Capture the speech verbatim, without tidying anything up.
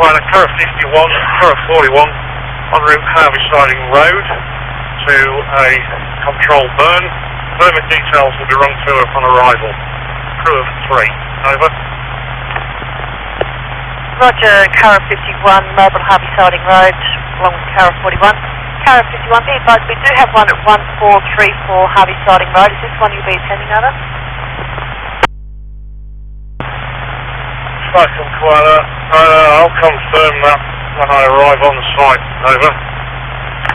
Koala, Carra fifty-one, Carra forty-one, en route Harvey Siding Road to a control burn. Further details will be run through upon arrival. Crew of three. Over. Roger, Carra fifty-one, mobile Harvey Siding Road, along with Carra forty-one. Carra fifty-one, be advised, we do have one at one four three four Harvey Siding Road. Is this one you'll be attending, over? Cycle Koala, uh, I'll confirm that when I arrive on the site. Over.